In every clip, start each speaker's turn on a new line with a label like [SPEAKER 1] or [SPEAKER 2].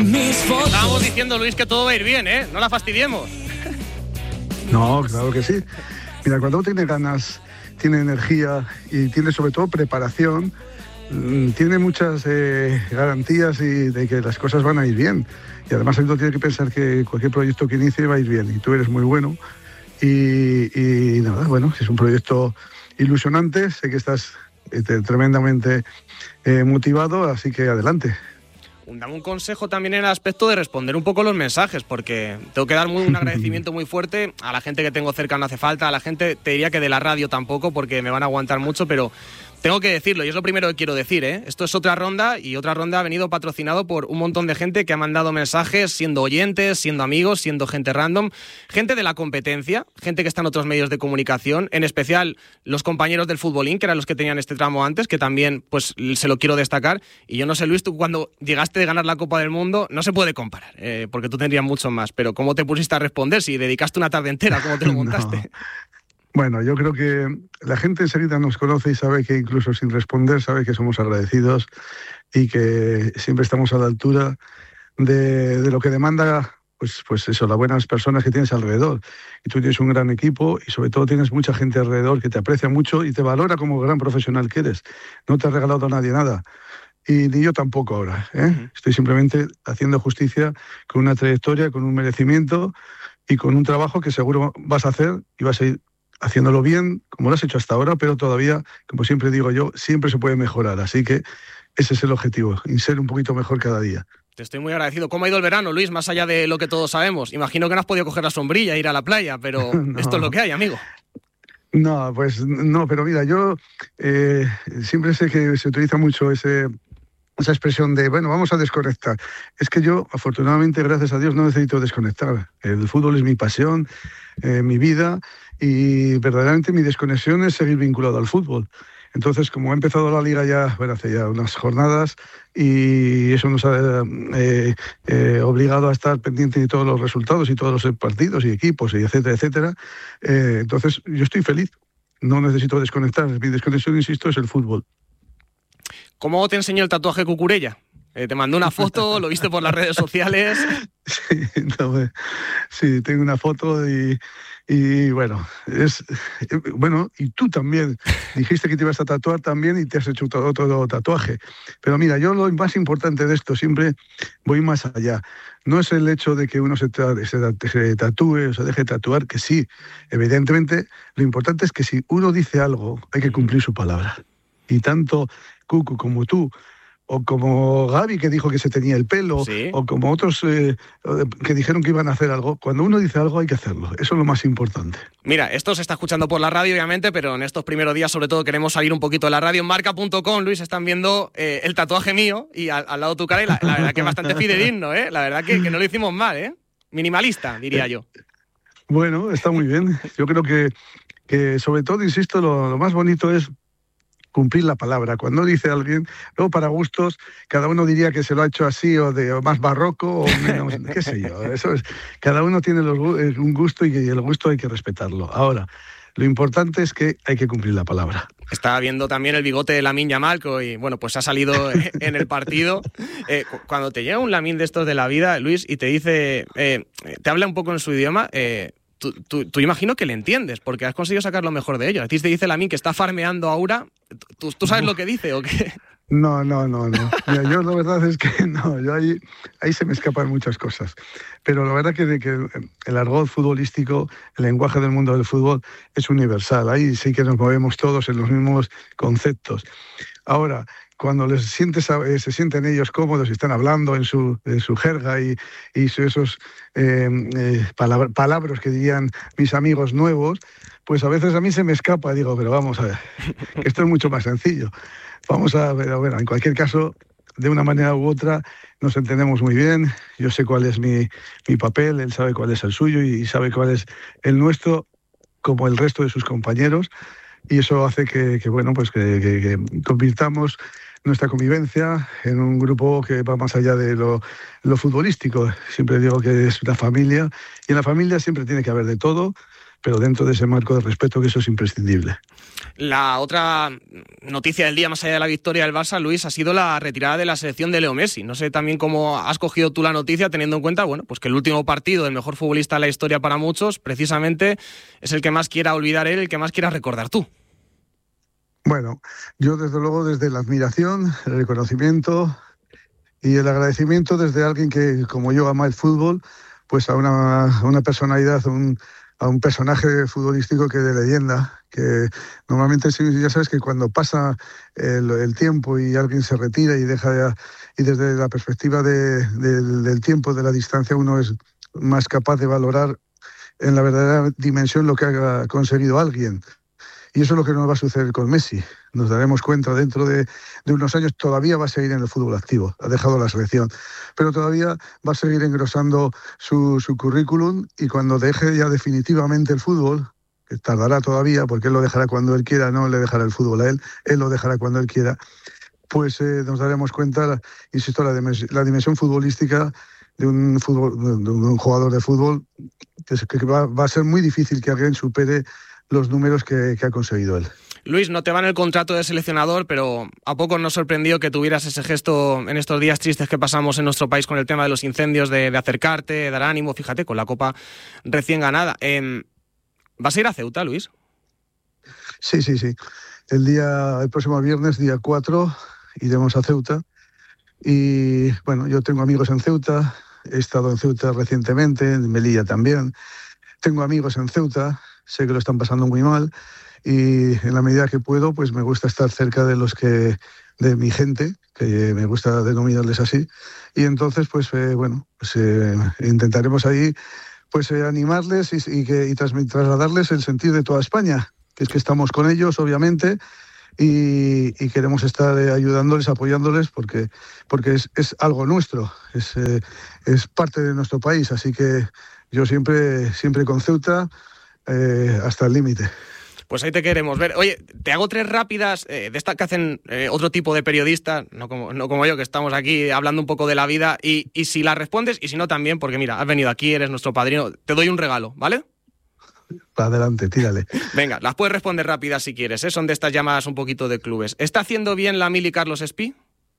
[SPEAKER 1] Estábamos diciendo, Luis, que todo va a ir bien, ¿eh? No la fastidiemos.
[SPEAKER 2] No, claro que sí. Mira, cuando uno tiene ganas, tiene energía y tiene sobre todo preparación, tiene muchas garantías de que las cosas van a ir bien. Y además uno tiene que pensar que cualquier proyecto que inicie va a ir bien. Y tú eres muy bueno. Y nada, bueno, es un proyecto ilusionante. Sé que estás tremendamente motivado, así que adelante.
[SPEAKER 1] Dame un consejo también en el aspecto de responder un poco los mensajes, porque tengo que dar un agradecimiento muy fuerte a la gente que tengo cerca, no hace falta, a la gente, te diría que de la radio tampoco, porque me van a aguantar mucho, pero tengo que decirlo, y es lo primero que quiero decir, ¿eh? Esto es otra ronda, y otra ronda ha venido patrocinado por un montón de gente que ha mandado mensajes, siendo oyentes, siendo amigos, siendo gente random, gente de la competencia, gente que está en otros medios de comunicación, en especial los compañeros del Futbolín, que eran los que tenían este tramo antes, que también pues se lo quiero destacar. Y yo no sé, Luis, tú cuando llegaste de ganar la Copa del Mundo, no se puede comparar, porque tú tendrías mucho más, pero ¿cómo te pusiste a responder? Si dedicaste una tarde entera, ¿cómo te lo montaste?
[SPEAKER 2] No. Bueno, yo creo que la gente enseguida nos conoce y sabe que incluso sin responder sabe que somos agradecidos y que siempre estamos a la altura de lo que demanda, pues eso, las buenas personas que tienes alrededor. Y tú tienes un gran equipo y sobre todo tienes mucha gente alrededor que te aprecia mucho y te valora como gran profesional que eres. No te ha regalado nadie nada. Y ni yo tampoco ahora, ¿eh? Estoy simplemente haciendo justicia con una trayectoria, con un merecimiento y con un trabajo que seguro vas a hacer y vas a ir haciéndolo bien, como lo has hecho hasta ahora, pero todavía, como siempre digo yo, siempre se puede mejorar. Así que ese es el objetivo, y ser un poquito mejor cada día.
[SPEAKER 1] Te estoy muy agradecido. ¿Cómo ha ido el verano, Luis? Más allá de lo que todos sabemos. Imagino que no has podido coger la sombrilla e ir a la playa, pero no. Esto es lo que hay, amigo.
[SPEAKER 2] No, pues no, pero mira, yo siempre sé que se utiliza mucho esa expresión de, bueno, vamos a desconectar. Es que yo, afortunadamente, gracias a Dios, no necesito desconectar. El fútbol es mi pasión, mi vida, y verdaderamente mi desconexión es seguir vinculado al fútbol. Entonces, como ha empezado la Liga ya, bueno, hace ya unas jornadas, y eso nos ha obligado a estar pendiente de todos los resultados y todos los partidos y equipos, y etcétera, etcétera, entonces yo estoy feliz. No necesito desconectar. Mi desconexión, insisto, es el fútbol.
[SPEAKER 1] ¿Cómo te enseñó el tatuaje Cucurella? Te mandó una foto, lo viste por las redes sociales.
[SPEAKER 2] Sí, tengo una foto y bueno, y tú también dijiste que te ibas a tatuar también y te has hecho otro tatuaje. Pero mira, yo lo más importante de esto, siempre voy más allá. No es el hecho de que uno se tatúe o se deje tatuar, que sí, evidentemente, lo importante es que si uno dice algo, hay que cumplir su palabra. Y tanto Cucu como tú, o como Gaby, que dijo que se tenía el pelo, ¿sí? O como otros que dijeron que iban a hacer algo. Cuando uno dice algo hay que hacerlo, eso es lo más importante.
[SPEAKER 1] Mira, esto se está escuchando por la radio, obviamente, pero en estos primeros días sobre todo queremos salir un poquito de la radio. En marca.com, Luis, están viendo el tatuaje mío y al lado tu cara, y la verdad que es bastante fidedigno, ¿eh? La verdad que no lo hicimos mal, ¿eh? Minimalista, diría yo.
[SPEAKER 2] Bueno, está muy bien. Yo creo que sobre todo, insisto, lo más bonito es cumplir la palabra. Cuando dice alguien, luego para gustos, cada uno diría que se lo ha hecho así o más barroco o menos, qué sé yo. Eso es, cada uno tiene un gusto y el gusto hay que respetarlo. Ahora, lo importante es que hay que cumplir la palabra.
[SPEAKER 1] Estaba viendo también el bigote de Lamine Yamal y bueno, pues ha salido en el partido. Cuando te llega un Lamine de estos de la vida, Luis, y te dice, te habla un poco en su idioma, Tú imagino que le entiendes, porque has conseguido sacar lo mejor de ello. A ti te dice Lamine que está farmeando ahora. ¿Tú sabes lo que dice o qué?
[SPEAKER 2] No. Mira, yo la verdad es que no. Yo ahí se me escapan muchas cosas. Pero la verdad que el argot futbolístico, el lenguaje del mundo del fútbol es universal. Ahí sí que nos movemos todos en los mismos conceptos. Ahora, cuando se sienten ellos cómodos y están hablando en su jerga y esos palabras que dirían mis amigos nuevos, pues a veces a mí se me escapa. Digo, pero vamos a ver, que esto es mucho más sencillo. Vamos a ver, bueno, en cualquier caso, de una manera u otra, nos entendemos muy bien. Yo sé cuál es mi papel, él sabe cuál es el suyo y sabe cuál es el nuestro, como el resto de sus compañeros. Y eso hace que convirtamos nuestra convivencia en un grupo que va más allá de lo futbolístico. Siempre digo que es una familia, y en la familia siempre tiene que haber de todo, pero dentro de ese marco de respeto, que eso es imprescindible.
[SPEAKER 1] La otra noticia del día, más allá de la victoria del Barça, Luis, ha sido la retirada de la selección de Leo Messi. No sé también cómo has cogido tú la noticia, teniendo en cuenta, bueno, pues que el último partido del mejor futbolista de la historia para muchos, precisamente, es el que más quiera olvidar él, el que más quiera recordar tú.
[SPEAKER 2] Bueno, yo desde luego desde la admiración, el reconocimiento y el agradecimiento desde alguien que, como yo, ama el fútbol, pues a una personalidad, a un personaje futbolístico que de leyenda, que normalmente ya sabes que cuando pasa el tiempo y alguien se retira y y desde la perspectiva del tiempo, de la distancia, uno es más capaz de valorar en la verdadera dimensión lo que ha conseguido alguien. Y eso es lo que nos va a suceder con Messi. Nos daremos cuenta dentro de unos años, todavía va a seguir en el fútbol activo, ha dejado la selección, pero todavía va a seguir engrosando su currículum, y cuando deje ya definitivamente el fútbol, que tardará todavía, porque él lo dejará cuando él quiera, no le dejará el fútbol a él lo dejará cuando él quiera, pues nos daremos cuenta, insisto, la dimensión futbolística de un jugador de fútbol, que va a ser muy difícil que alguien supere los números que ha conseguido él.
[SPEAKER 1] Luis, no te va en el contrato de seleccionador, pero ¿a poco nos sorprendió que tuvieras ese gesto en estos días tristes que pasamos en nuestro país con el tema de los incendios, de acercarte, de dar ánimo? Fíjate, con la Copa recién ganada. ¿Vas a ir a Ceuta, Luis?
[SPEAKER 2] Sí. El próximo viernes, día 4, iremos a Ceuta. Y bueno, yo tengo amigos en Ceuta, he estado en Ceuta recientemente, en Melilla también. Tengo amigos en Ceuta, sé que lo están pasando muy mal, y en la medida que puedo, pues me gusta estar cerca de mi gente, que me gusta denominarles así, y entonces intentaremos ahí animarles y trasladarles el sentir de toda España, que es que estamos con ellos, obviamente, y queremos estar ayudándoles, apoyándoles, porque es algo nuestro, es parte de nuestro país, así que yo siempre con Ceuta hasta el límite.
[SPEAKER 1] Pues ahí te queremos ver. Oye, te hago 3 rápidas de estas que hacen otro tipo de periodistas, no como yo, que estamos aquí hablando un poco de la vida, y si la respondes, y si no también, porque mira, has venido aquí, eres nuestro padrino, te doy un regalo, ¿vale?
[SPEAKER 2] Adelante, tírale.
[SPEAKER 1] Venga, las puedes responder rápidas si quieres, son de estas llamadas un poquito de clubes. ¿Está haciendo bien la Mili Carlos Espí?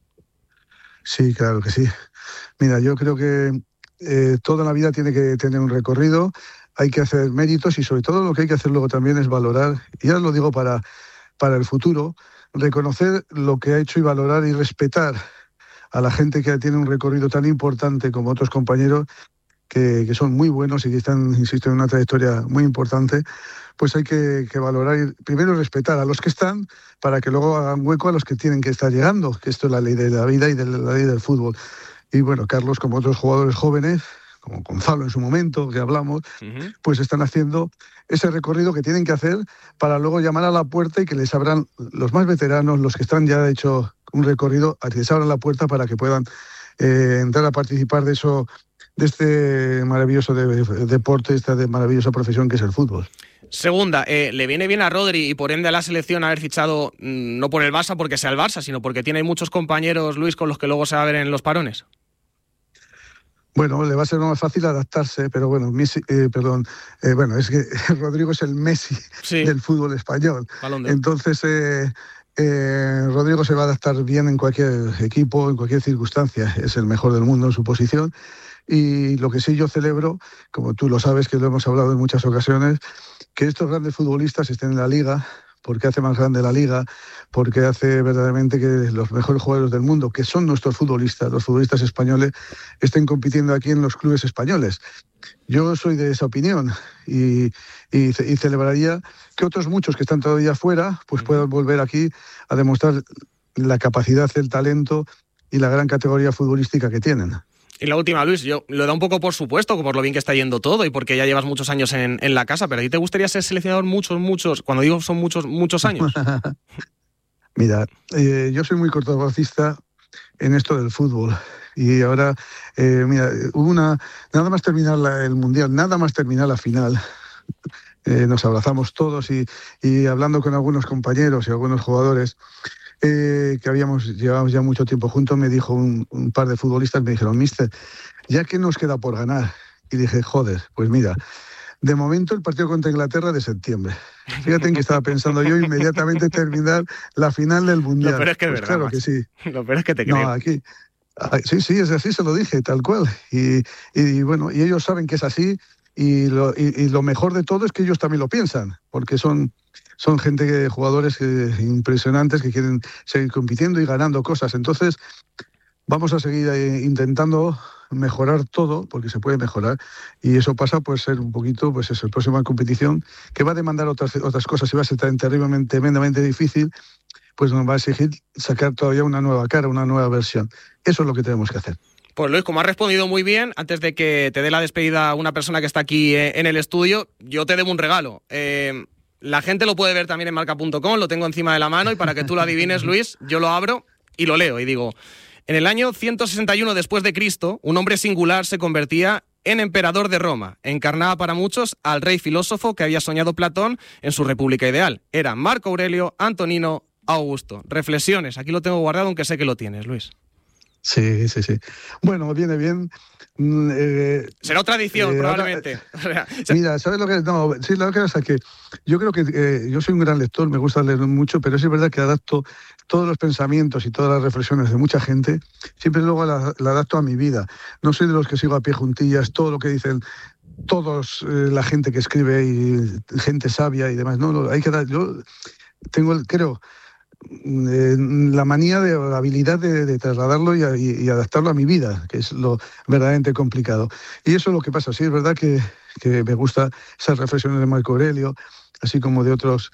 [SPEAKER 2] Sí, claro que sí. Mira, yo creo que toda la vida tiene que tener un recorrido, hay que hacer méritos, y sobre todo lo que hay que hacer luego también es valorar, y ya lo digo para el futuro, reconocer lo que ha hecho y valorar y respetar a la gente que tiene un recorrido tan importante como otros compañeros que son muy buenos y que están, insisto, en una trayectoria muy importante. Pues hay que valorar y primero respetar a los que están, para que luego hagan hueco a los que tienen que estar llegando, que esto es la ley de la vida y de la ley del fútbol. Y bueno, Carlos, como otros jugadores jóvenes, como Gonzalo en su momento, que hablamos, pues están haciendo ese recorrido que tienen que hacer para luego llamar a la puerta y que les abran los más veteranos, los que están ya hecho un recorrido, a que les abran la puerta para que puedan entrar a participar de este maravilloso deporte, esta maravillosa profesión que es el fútbol.
[SPEAKER 1] Segunda, le viene bien a Rodri y por ende a la selección haber fichado no por el Barça porque sea el Barça, sino porque tiene muchos compañeros, Luis, con los que luego se va a ver en los parones.
[SPEAKER 2] Bueno, le va a ser más fácil adaptarse, pero bueno, es que Rodrigo es el Messi del fútbol español. Entonces, Rodrigo se va a adaptar bien en cualquier equipo, en cualquier circunstancia. Es el mejor del mundo en su posición. Y lo que sí yo celebro, como tú lo sabes, que lo hemos hablado en muchas ocasiones, que estos grandes futbolistas estén en la Liga, porque hace más grande la Liga, porque hace verdaderamente que los mejores jugadores del mundo, que son nuestros futbolistas, los futbolistas españoles, estén compitiendo aquí en los clubes españoles. Yo soy de esa opinión y celebraría que otros muchos que están todavía fuera pues puedan volver aquí a demostrar la capacidad, el talento y la gran categoría futbolística que tienen.
[SPEAKER 1] Y la última, Luis, yo lo da un poco por supuesto, por lo bien que está yendo todo y porque ya llevas muchos años en la casa, pero ¿a ti te gustaría ser seleccionador muchos, cuando digo son muchos años?
[SPEAKER 2] Mira, yo soy muy cortoplacista en esto del fútbol. Y ahora, nada más terminar el Mundial, nada más terminar la final, nos abrazamos todos y hablando con algunos compañeros y algunos jugadores que llevábamos ya mucho tiempo juntos, me dijo un par de futbolistas, me dijeron: míster, ¿ya qué nos queda por ganar? Y dije, joder, pues mira, De momento, el partido contra Inglaterra de septiembre. Fíjate en que estaba pensando yo inmediatamente terminar la final del Mundial.
[SPEAKER 1] Lo peor es que es verdad.
[SPEAKER 2] Claro que sí.
[SPEAKER 1] Lo peor es que te creo.
[SPEAKER 2] No, aquí... Sí, es así, se lo dije, tal cual. Y bueno, y ellos saben que es así. Y lo mejor de todo es que ellos también lo piensan, porque son gente, jugadores impresionantes que quieren seguir compitiendo y ganando cosas. Entonces, vamos a seguir intentando mejorar todo, porque se puede mejorar, y eso pasa por ser un poquito, pues eso, la próxima competición, que va a demandar otras cosas y va a ser tan tremendamente difícil, pues nos va a exigir sacar todavía una nueva cara, una nueva versión. Eso es lo que tenemos que hacer.
[SPEAKER 1] Pues Luis, como has respondido muy bien, antes de que te dé la despedida una persona que está aquí en el estudio, yo te debo un regalo. La gente lo puede ver también en marca.com, lo tengo encima de la mano, y para que tú lo adivines, Luis, yo lo abro y lo leo y digo: en el año 161 después de Cristo, un hombre singular se convertía en emperador de Roma. Encarnaba para muchos al rey filósofo que había soñado Platón en su república ideal. Era Marco Aurelio Antonino Augusto. Reflexiones, aquí lo tengo guardado, aunque sé que lo tienes, Luis.
[SPEAKER 2] Sí. Bueno, viene bien.
[SPEAKER 1] Será otra edición, probablemente.
[SPEAKER 2] Mira, ¿sabes lo que es? No, sí, lo que es que yo creo que yo soy un gran lector, me gusta leer mucho, pero es verdad que adapto todos los pensamientos y todas las reflexiones de mucha gente, siempre luego la adapto a mi vida. No soy de los que sigo a pie juntillas todo lo que dicen todos, la gente que escribe y gente sabia y demás. No, hay que dar. Yo tengo, creo, la manía la habilidad de trasladarlo y adaptarlo a mi vida, que es lo verdaderamente complicado. Y eso es lo que pasa. Sí, es verdad que me gusta esas reflexiones de Marco Aurelio, así como de otros,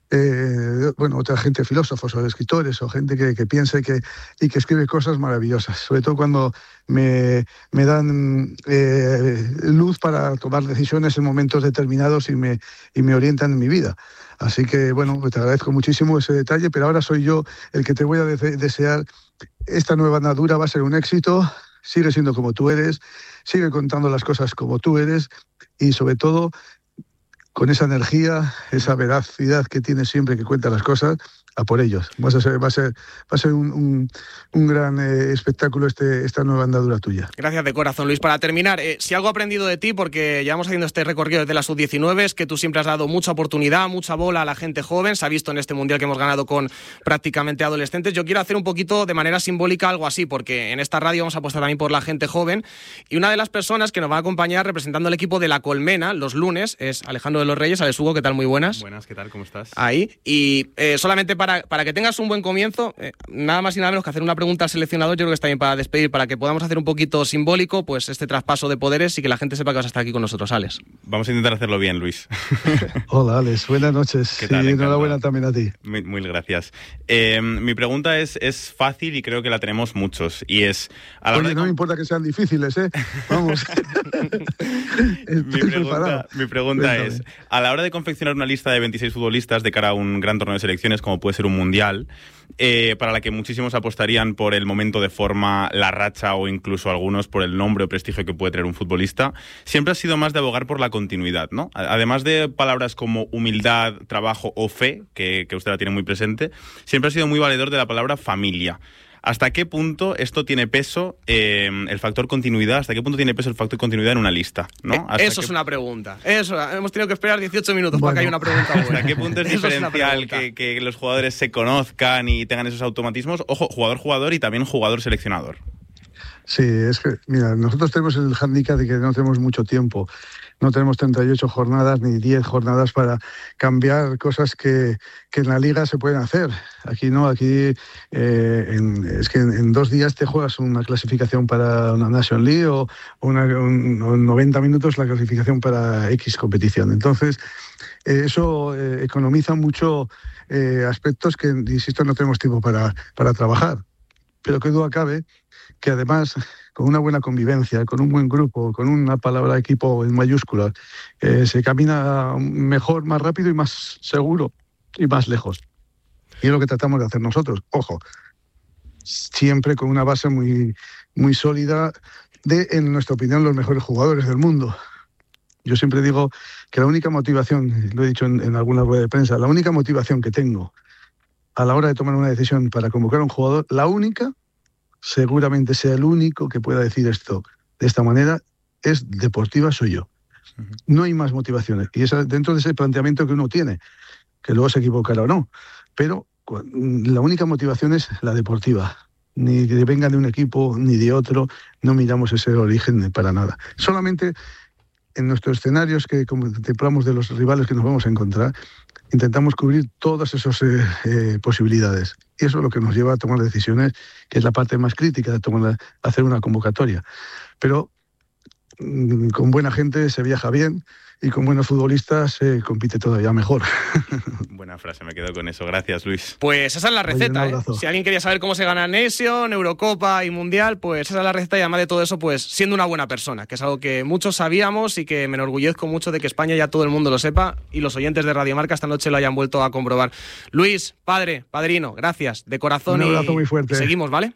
[SPEAKER 2] otra gente, filósofos o escritores o gente que piensa y que escribe cosas maravillosas, sobre todo cuando me dan luz para tomar decisiones en momentos determinados y me orientan en mi vida. Así que, bueno, pues te agradezco muchísimo ese detalle, pero ahora soy yo el que te voy a desear. Esta nueva andadura va a ser un éxito, sigue siendo como tú eres, sigue contando las cosas como tú eres y, sobre todo, con esa energía, esa veracidad que tienes siempre que cuentas las cosas, a por ellos. Va a ser un gran espectáculo esta nueva andadura tuya.
[SPEAKER 1] Gracias de corazón, Luis. Para terminar, si algo he aprendido de ti, porque llevamos haciendo este recorrido desde la sub-19, es que tú siempre has dado mucha oportunidad, mucha bola a la gente joven. Se ha visto en este Mundial que hemos ganado con prácticamente adolescentes. Yo quiero hacer un poquito de manera simbólica algo así, porque en esta radio vamos a apostar también por la gente joven. Y una de las personas que nos va a acompañar representando al equipo de La Colmena los lunes es Alejandro de los Reyes. Alex Hugo, ¿qué tal? Muy buenas.
[SPEAKER 3] Buenas, ¿qué tal? ¿Cómo estás?
[SPEAKER 1] Ahí. Y solamente para que tengas un buen comienzo, nada más y nada menos que hacer una pregunta al seleccionador. Yo creo que está bien para despedir, para que podamos hacer un poquito simbólico pues este traspaso de poderes y que la gente sepa que vas a estar aquí con nosotros, Alex.
[SPEAKER 3] Vamos a intentar hacerlo bien, Luis.
[SPEAKER 2] Hola, Alex. Buenas noches.
[SPEAKER 3] ¿Qué tal?
[SPEAKER 2] Y enhorabuena también a ti.
[SPEAKER 3] Muy gracias. Mi pregunta es fácil y creo que la tenemos muchos. Y es...
[SPEAKER 2] Oye, no me importa que sean difíciles, ¿eh? Vamos.
[SPEAKER 3] Mi pregunta es, a la hora de confeccionar una lista de 26 futbolistas de cara a un gran torneo de selecciones, como puede ser un mundial, para la que muchísimos apostarían por el momento de forma, la racha o incluso algunos por el nombre o prestigio que puede tener un futbolista, siempre ha sido más de abogar por la continuidad, ¿no? Además de palabras como humildad, trabajo o fe, que usted la tiene muy presente, siempre ha sido muy valedor de la palabra familia. ¿Hasta qué punto esto tiene peso, el factor continuidad? ¿Hasta qué punto tiene peso el factor continuidad en una lista? ¿No?
[SPEAKER 1] Eso es una pregunta. Eso, hemos tenido que esperar 18 minutos para que haya una pregunta buena.
[SPEAKER 3] ¿Hasta qué punto es diferencial que los jugadores se conozcan y tengan esos automatismos? Ojo, jugador-jugador y también jugador-seleccionador.
[SPEAKER 2] Sí, es que, mira, nosotros tenemos el hándicap de que no tenemos mucho tiempo. No tenemos 38 jornadas ni 10 jornadas para cambiar cosas que en la liga se pueden hacer. Aquí no, aquí es que en 2 días te juegas una clasificación para una Nation League o 90 minutos la clasificación para X competición. Entonces, eso economiza mucho aspectos que, insisto, no tenemos tiempo para trabajar. Pero que duda cabe que además, con una buena convivencia, con un buen grupo, con una palabra equipo en mayúsculas, se camina mejor, más rápido y más seguro y más lejos. Y es lo que tratamos de hacer nosotros. Ojo, siempre con una base muy, muy sólida de, en nuestra opinión, los mejores jugadores del mundo. Yo siempre digo que la única motivación, lo he dicho en alguna rueda de prensa, la única motivación que tengo a la hora de tomar una decisión para convocar a un jugador, la única, seguramente sea el único que pueda decir esto de esta manera, es deportiva, soy yo. No hay más motivaciones. Y es dentro de ese planteamiento que uno tiene, que luego se equivocará o no. Pero la única motivación es la deportiva. Ni que venga de un equipo ni de otro, no miramos ese origen para nada. Solamente en nuestros escenarios que contemplamos de los rivales que nos vamos a encontrar, intentamos cubrir todas esas posibilidades. Y eso es lo que nos lleva a tomar decisiones, que es la parte más crítica de hacer una convocatoria. Pero con buena gente se viaja bien y con buenos futbolistas se compite todavía mejor.
[SPEAKER 3] Buena frase, me quedo con eso. Gracias, Luis.
[SPEAKER 1] Pues esa es la receta,
[SPEAKER 2] Oye,
[SPEAKER 1] Si alguien quería saber cómo se gana Nation, Eurocopa y Mundial, pues esa es la receta, y además de todo eso, pues siendo una buena persona, que es algo que muchos sabíamos y que me enorgullezco mucho de que España ya todo el mundo lo sepa y los oyentes de Radio Marca esta noche lo hayan vuelto a comprobar. Luis, padrino, gracias, de corazón.
[SPEAKER 2] Un abrazo muy fuerte.
[SPEAKER 1] Seguimos, ¿vale?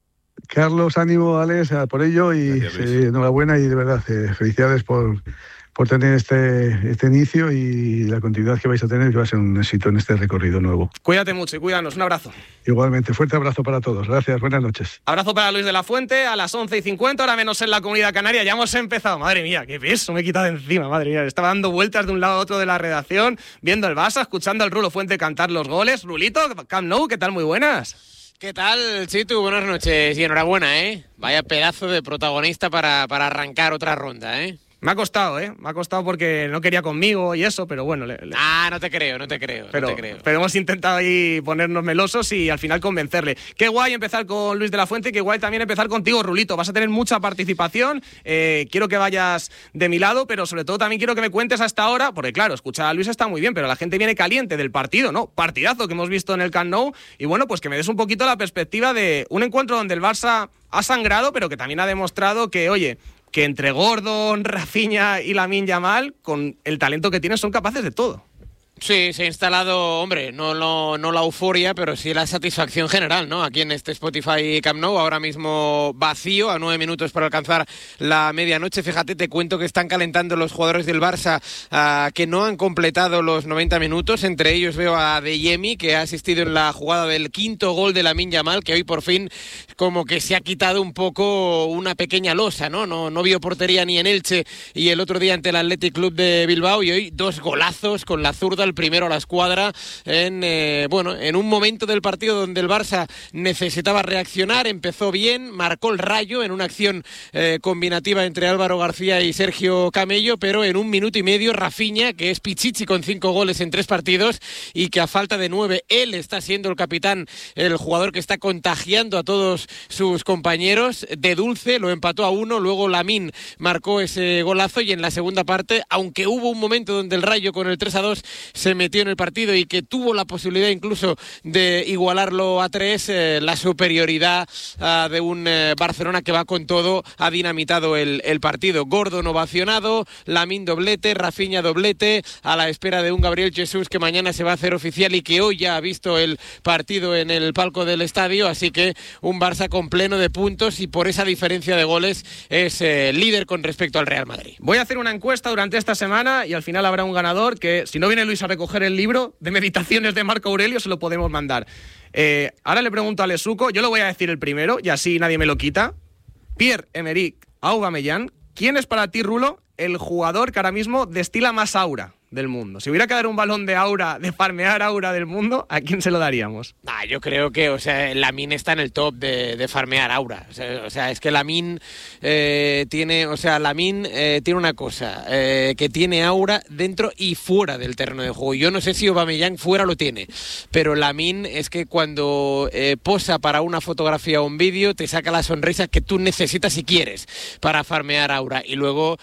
[SPEAKER 2] Carlos, ánimo, Alex, por ello y
[SPEAKER 3] gracias,
[SPEAKER 2] enhorabuena y de verdad felicidades por tener este inicio y la continuidad que vais a tener, que va a ser un éxito en este recorrido nuevo.
[SPEAKER 1] Cuídate mucho y cuídanos. Un abrazo.
[SPEAKER 2] Igualmente, fuerte abrazo para todos. Gracias, buenas noches.
[SPEAKER 1] Abrazo para Luis de la Fuente a las 11:50, ahora menos en la Comunidad Canaria. Ya hemos empezado. Madre mía, qué peso me he quitado de encima. Madre mía, estaba dando vueltas de un lado a otro de la redacción, viendo el Barça, escuchando al Rulo Fuente cantar los goles. Rulito, Camp Nou, ¿qué tal? Muy buenas.
[SPEAKER 4] ¿Qué tal, Chitu? Buenas noches y enhorabuena, ¿eh? Vaya pedazo de protagonista para arrancar otra ronda, ¿eh?
[SPEAKER 1] Me ha costado, Me ha costado porque no quería conmigo y eso, pero bueno.
[SPEAKER 4] No te creo.
[SPEAKER 1] Pero hemos intentado ahí ponernos melosos y al final convencerle. Qué guay empezar con Luis de la Fuente y qué guay también empezar contigo, Rulito. Vas a tener mucha participación. Quiero que vayas de mi lado, pero sobre todo también quiero que me cuentes hasta ahora, porque claro, escuchar a Luis está muy bien, pero la gente viene caliente del partido, ¿no? Partidazo que hemos visto en el Camp Nou. Y bueno, pues que me des un poquito la perspectiva de un encuentro donde el Barça ha sangrado, pero que también ha demostrado que, oye, que entre Gordon, Rafinha y Lamine Yamal, con el talento que tienen, son capaces de todo.
[SPEAKER 4] Sí, se ha instalado, hombre, no la euforia, pero sí la satisfacción general, ¿no? Aquí en este Spotify Camp Nou, ahora mismo vacío, a 9 minutos para alcanzar la medianoche. Fíjate, te cuento que están calentando los jugadores del Barça que no han completado los 90 minutos. Entre ellos veo a Adeyemi, que ha asistido en la jugada del quinto gol de Lamine Yamal, que hoy por fin como que se ha quitado un poco una pequeña losa, ¿no? No vio portería ni en Elche y el otro día ante el Athletic Club de Bilbao, y hoy 2 golazos con la zurda, el primero a la escuadra en un momento del partido donde el Barça necesitaba reaccionar. Empezó bien, marcó el Rayo en una acción combinativa entre Álvaro García y Sergio Camello, pero en 1 minuto y medio Rafinha, que es pichichi con 5 goles en 3 partidos y que a falta de 9 él está siendo el capitán, el jugador que está contagiando a todos sus compañeros, de dulce, lo empató a 1, luego Lamine marcó ese golazo y en la segunda parte, aunque hubo un momento donde el Rayo con el 3-2 se metió en el partido y que tuvo la posibilidad incluso de igualarlo a 3, la superioridad de un Barcelona que va con todo ha dinamitado el partido. Gordon ovacionado, Lamine doblete, Rafinha doblete, a la espera de un Gabriel Jesús que mañana se va a hacer oficial y que hoy ya ha visto el partido en el palco del estadio, así que un Barça con pleno de puntos y por esa diferencia de goles es líder con respecto al Real Madrid.
[SPEAKER 1] Voy a hacer una encuesta durante esta semana y al final habrá un ganador que, si no viene Luis a recoger el libro de meditaciones de Marco Aurelio, se lo podemos mandar. Ahora le pregunto a Lesuco, yo lo voy a decir el primero y así nadie me lo quita. Pierre-Emerick Aubameyang, ¿quién es para ti, Rulo, el jugador que ahora mismo destila más aura del mundo? Si hubiera que dar un balón de aura, de farmear aura del mundo, ¿a quién se lo daríamos?
[SPEAKER 4] Yo creo que, Lamine está en el top de farmear aura. O sea, es que Lamine tiene una cosa, que tiene aura dentro y fuera del terreno de juego. Yo no sé si Aubameyang fuera lo tiene, pero Lamine es que cuando posa para una fotografía o un vídeo, te saca la sonrisa que tú necesitas y quieres para farmear aura. Y luego,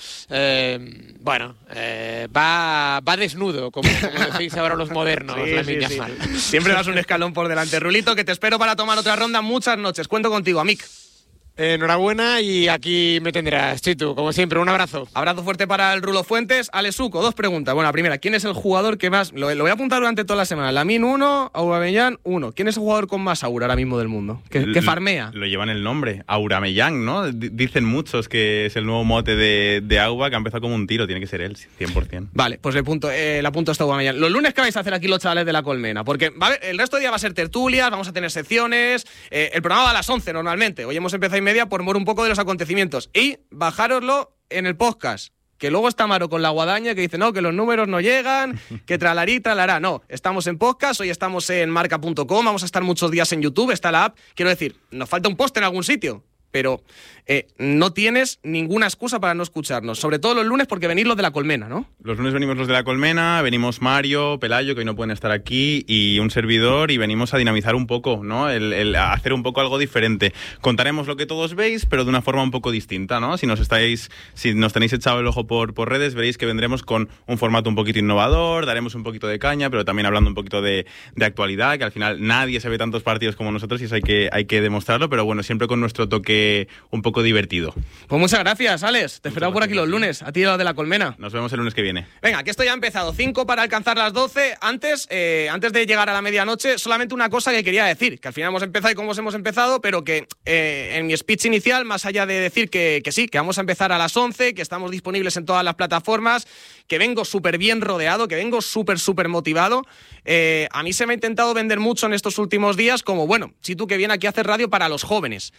[SPEAKER 4] va desnudo, como decís ahora los modernos. Sí.
[SPEAKER 1] Siempre das un escalón por delante. Rulito, que te espero para tomar otra ronda muchas noches. Cuento contigo, Amic.
[SPEAKER 4] Enhorabuena y aquí me tendrás, Chitu, como siempre, un abrazo.
[SPEAKER 1] Abrazo fuerte para el Rulo Fuentes. Alesuco, 2 preguntas. Bueno, la primera, ¿quién es el jugador que más... Lo voy a apuntar durante toda la semana. Lamine 1, Aubameyang 1. ¿Quién es el jugador con más aura ahora mismo del mundo? Que farmea.
[SPEAKER 3] Lo llevan el nombre, Aurameyang, ¿no? Dicen muchos que es el nuevo mote de Auba, que ha empezado como un tiro. Tiene que ser él, 100%.
[SPEAKER 1] Vale, pues le apunto hasta Aubameyang. Los lunes, ¿qué vais a hacer aquí los chavales de La Colmena? Porque el resto del día va a ser tertulias, vamos a tener secciones. El programa va a las 11 normalmente. Hoy hemos empezado y media por mor un poco de los acontecimientos. Y bajároslo en el podcast. Que luego está Maro con la guadaña que dice, no, que los números no llegan, que tralarí, tralará. No, estamos en podcast, hoy estamos en marca.com, vamos a estar muchos días en YouTube, está la app. Quiero decir, nos falta un post en algún sitio, pero no tienes ninguna excusa para no escucharnos. Sobre todo los lunes, porque venís los de La Colmena, ¿no?
[SPEAKER 3] Los lunes venimos los de La Colmena, venimos Mario, Pelayo, que hoy no pueden estar aquí, y un servidor, y venimos a dinamizar un poco, ¿no? A hacer un poco algo diferente. Contaremos lo que todos veis, pero de una forma un poco distinta, ¿no? Si nos tenéis echado el ojo por redes, veréis que vendremos con un formato un poquito innovador, daremos un poquito de caña, pero también hablando un poquito de actualidad, que al final nadie se ve tantos partidos como nosotros y eso hay que demostrarlo, pero bueno, siempre con nuestro toque un poco divertido.
[SPEAKER 1] Pues muchas gracias, Alex. Te esperamos por aquí los lunes. A ti, los de La Colmena.
[SPEAKER 3] Nos vemos el lunes que viene.
[SPEAKER 1] Venga, que esto ya ha empezado. 5 para alcanzar las 12. Antes de llegar a la medianoche, solamente una cosa que quería decir. Que al final hemos empezado y cómo hemos empezado, pero que en mi speech inicial, más allá de decir que sí, que vamos a empezar a las 11, que estamos disponibles en todas las plataformas, que vengo súper bien rodeado, que vengo súper motivado. A mí se me ha intentado vender mucho en estos últimos días como, bueno, si tú que vienes aquí a hacer radio para los jóvenes.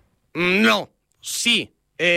[SPEAKER 1] No, sí.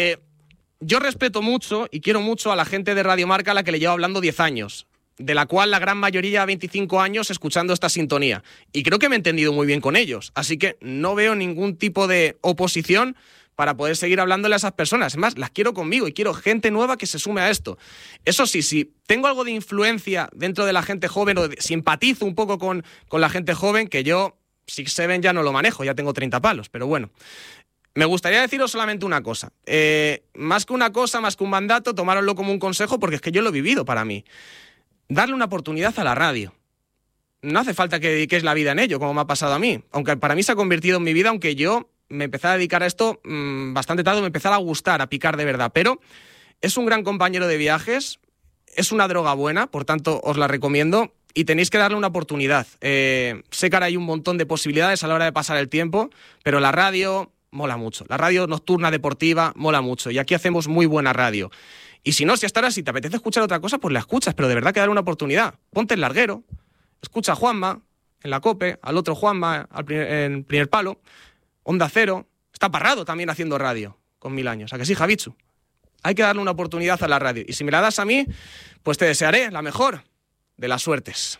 [SPEAKER 1] Yo respeto mucho y quiero mucho a la gente de Radio Marca a la que le llevo hablando 10 años, de la cual la gran mayoría 25 años escuchando esta sintonía. Y creo que me he entendido muy bien con ellos. Así que no veo ningún tipo de oposición para poder seguir hablándole a esas personas. Es más, las quiero conmigo y quiero gente nueva que se sume a esto. Eso sí, si tengo algo de influencia dentro de la gente joven o simpatizo un poco con la gente joven, que yo 6-7 ya no lo manejo, ya tengo 30 palos, pero bueno. Me gustaría deciros solamente una cosa. Más que una cosa, más que un mandato, tomároslo como un consejo, porque es que yo lo he vivido para mí. Darle una oportunidad a la radio. No hace falta que dediquéis la vida en ello, como me ha pasado a mí. Aunque para mí se ha convertido en mi vida, aunque yo me empecé a dedicar a esto bastante tarde, me empezó a gustar, a picar de verdad. Pero es un gran compañero de viajes, es una droga buena, por tanto os la recomiendo. Y tenéis que darle una oportunidad. Sé que ahora hay un montón de posibilidades a la hora de pasar el tiempo, pero la radio mola mucho. La radio nocturna deportiva mola mucho. Y aquí hacemos muy buena radio. Y si no, si hasta ahora, si te apetece escuchar otra cosa, pues la escuchas. Pero de verdad que darle una oportunidad. Ponte el larguero. Escucha a Juanma en la COPE, al otro Juanma en Primer Palo. Onda Cero. Está Parrado también haciendo radio con 1000 años. ¿A que sí, Javichu? Hay que darle una oportunidad a la radio. Y si me la das a mí, pues te desearé la mejor de las suertes.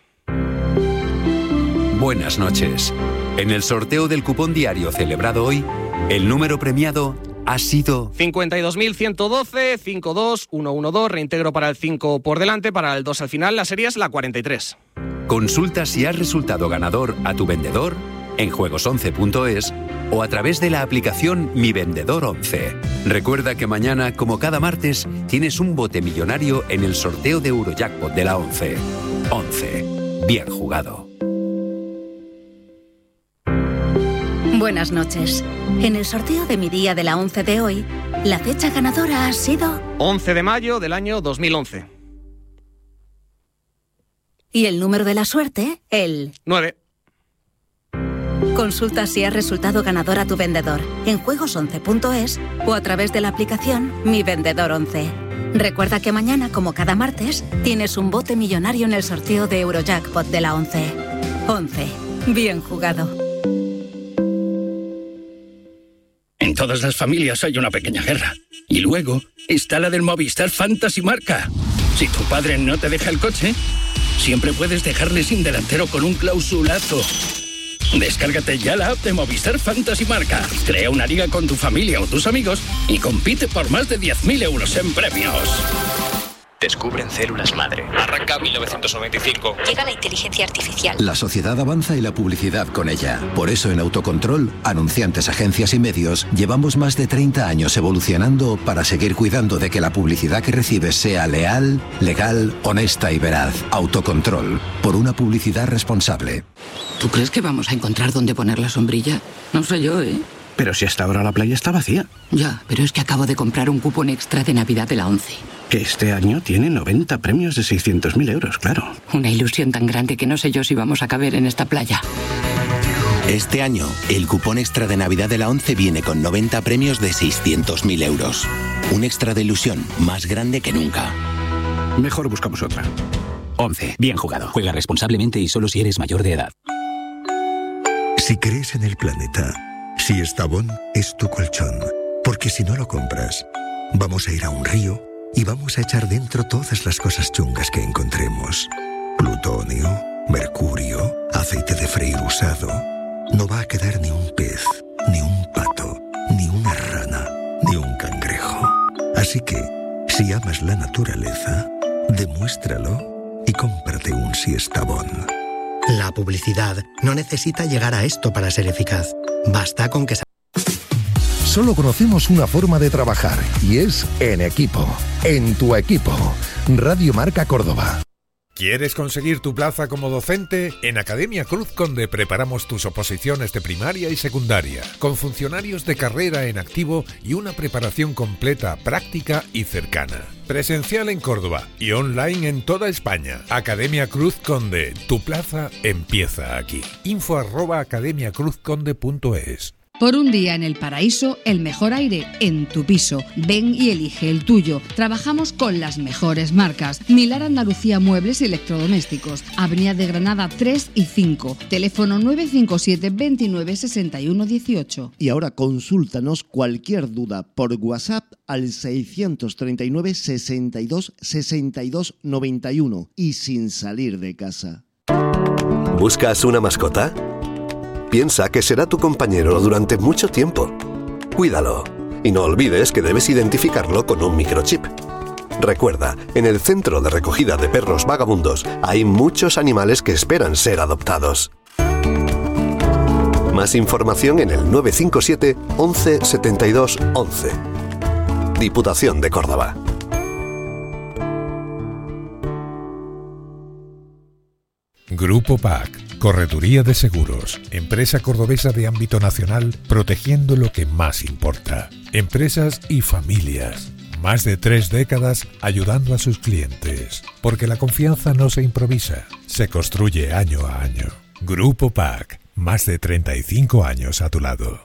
[SPEAKER 5] Buenas noches. En el sorteo del cupón diario celebrado hoy, el número premiado ha sido
[SPEAKER 1] 52.112, 52112, reintegro para el 5 por delante, para el 2 al final, la serie es la 43.
[SPEAKER 5] Consulta si has resultado ganador a tu vendedor en juegos11.es o a través de la aplicación Mi Vendedor 11. Recuerda que mañana, como cada martes, tienes un bote millonario en el sorteo de Eurojackpot de la 11. 11. Bien jugado.
[SPEAKER 6] Buenas noches. En el sorteo de mi día de la 11 de hoy, la fecha ganadora ha sido
[SPEAKER 1] 11 de mayo del año 2011.
[SPEAKER 6] Y el número de la suerte, el
[SPEAKER 1] 9.
[SPEAKER 6] Consulta si has resultado ganador a tu vendedor en juegos11.es o a través de la aplicación Mi Vendedor 11. Recuerda que mañana, como cada martes, tienes un bote millonario en el sorteo de Eurojackpot de la 11. 11. Bien jugado.
[SPEAKER 7] En todas las familias hay una pequeña guerra. Y luego está la del Movistar Fantasy Marca. Si tu padre no te deja el coche, siempre puedes dejarle sin delantero con un clausulazo. Descárgate ya la app de Movistar Fantasy Marca. Crea una liga con tu familia o tus amigos y compite por más de 10.000 euros en premios.
[SPEAKER 8] Descubren células madre.
[SPEAKER 9] Arranca 1995.
[SPEAKER 10] Llega la inteligencia artificial.
[SPEAKER 11] La sociedad avanza y la publicidad con ella. Por eso en Autocontrol, anunciantes, agencias y medios, llevamos más de 30 años evolucionando para seguir cuidando de que la publicidad que recibes sea leal, legal, honesta y veraz. Autocontrol, por una publicidad responsable.
[SPEAKER 12] ¿Tú crees que vamos a encontrar dónde poner la sombrilla? No sé yo, ¿eh?
[SPEAKER 13] Pero si hasta ahora la playa está vacía.
[SPEAKER 12] Ya, pero es que acabo de comprar un cupón extra de Navidad de la 11.
[SPEAKER 13] Que este año tiene 90 premios de 600.000 euros, claro.
[SPEAKER 12] Una ilusión tan grande que no sé yo si vamos a caber en esta playa.
[SPEAKER 14] Este año, el cupón extra de Navidad de la 11 viene con 90 premios de 600.000 euros. Un extra de ilusión más grande que nunca.
[SPEAKER 13] Mejor buscamos otra.
[SPEAKER 15] 11. Bien jugado. Juega responsablemente y solo si eres mayor de edad.
[SPEAKER 16] Si crees en el planeta, si Estavón es tu colchón, porque si no lo compras, vamos a ir a un río y vamos a echar dentro todas las cosas chungas que encontremos. Plutonio, mercurio, aceite de freír usado. No va a quedar ni un pez, ni un pato, ni una rana, ni un cangrejo. Así que, si amas la naturaleza, demuéstralo y cómprate un Siestabón.
[SPEAKER 10] La publicidad no necesita llegar a esto para ser eficaz. Basta con que...
[SPEAKER 17] Solo conocemos una forma de trabajar y es en equipo. En tu equipo. Radio Marca Córdoba.
[SPEAKER 18] ¿Quieres conseguir tu plaza como docente? En Academia Cruz Conde preparamos tus oposiciones de primaria y secundaria, con funcionarios de carrera en activo y una preparación completa, práctica y cercana. Presencial en Córdoba y online en toda España. Academia Cruz Conde, tu plaza empieza aquí. info@academiacruzconde.es.
[SPEAKER 19] Por un día en el paraíso, el mejor aire en tu piso. Ven y elige el tuyo. Trabajamos con las mejores marcas. Milar Andalucía Muebles y Electrodomésticos. Avenida de Granada 3 y 5. Teléfono 957 29 61 18.
[SPEAKER 20] Y ahora consúltanos cualquier duda por WhatsApp al 639 62 62 91 y sin salir de casa.
[SPEAKER 21] ¿Buscas una mascota? Piensa que será tu compañero durante mucho tiempo. Cuídalo. Y no olvides que debes identificarlo con un microchip. Recuerda, en el centro de recogida de perros vagabundos hay muchos animales que esperan ser adoptados. Más información en el 957 11 72 11. Diputación de Córdoba.
[SPEAKER 18] Grupo PAC, Correduría de Seguros, empresa cordobesa de ámbito nacional, protegiendo lo que más importa. Empresas y familias. Más de 3 décadas ayudando a sus clientes. Porque la confianza no se improvisa, se construye año a año. Grupo PAC, más de 35 años a tu lado.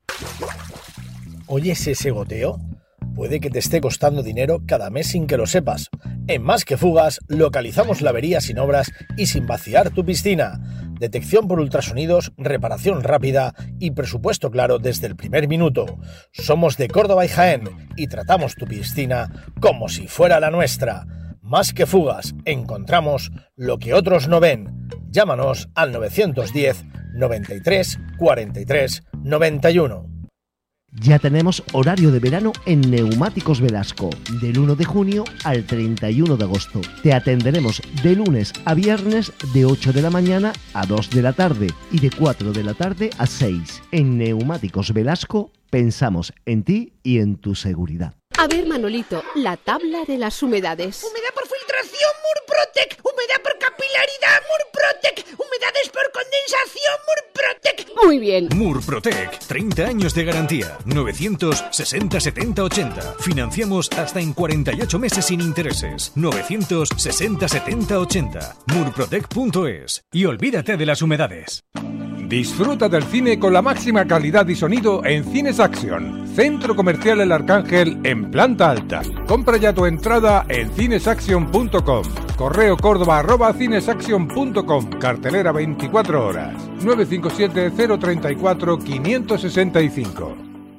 [SPEAKER 22] ¿Oyes ese goteo? Puede que te esté costando dinero cada mes sin que lo sepas. En Más que Fugas localizamos la avería sin obras y sin vaciar tu piscina. Detección por ultrasonidos, reparación rápida y presupuesto claro desde el primer minuto. Somos de Córdoba y Jaén y tratamos tu piscina como si fuera la nuestra. Más que Fugas, encontramos lo que otros no ven. Llámanos al 910 93 43 91.
[SPEAKER 20] Ya tenemos horario de verano en Neumáticos Velasco, del 1 de junio al 31 de agosto. Te atenderemos de lunes a viernes de 8 de la mañana a 2 de la tarde y de 4 de la tarde a 6. En Neumáticos Velasco pensamos en ti y en tu seguridad.
[SPEAKER 23] A ver, Manolito, la tabla de las humedades.
[SPEAKER 24] Humedad por filtración, Murprotec. Humedad por capilaridad, Murprotec. Humedades por condensación, Murprotec.
[SPEAKER 23] Muy bien.
[SPEAKER 25] Murprotec, 30 años de garantía. 960 70 80. Financiamos hasta en 48 meses sin intereses. 960 70 80. Murprotec.es. Y olvídate de las humedades.
[SPEAKER 26] Disfruta del cine con la máxima calidad y sonido en Cines Action, Centro Comercial El Arcángel en planta alta. Compra ya tu entrada en cinesaction.com. Correo Córdoba@cinesaction.com. Cartelera 24 horas. 957 034 565.